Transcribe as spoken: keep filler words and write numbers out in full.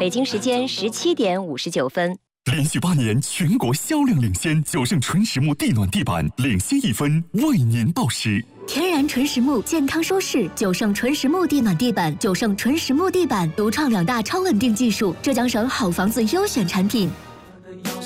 北京时间十七点五十九分。 连续八年全国销量领先，九盛纯实木地暖地板领先一分，为您报时。 天然纯实木，健康舒适。九盛纯实木地暖地板，九盛纯实木地板独创两大超稳定技术，浙江省好房子优选产品。